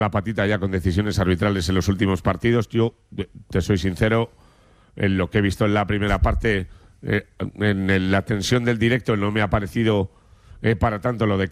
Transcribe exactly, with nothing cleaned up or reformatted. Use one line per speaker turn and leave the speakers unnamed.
la patita ya con decisiones arbitrales en los últimos partidos. Yo, te soy sincero, en lo que he visto en la primera parte, eh, en la tensión del directo no me ha parecido eh, para tanto lo de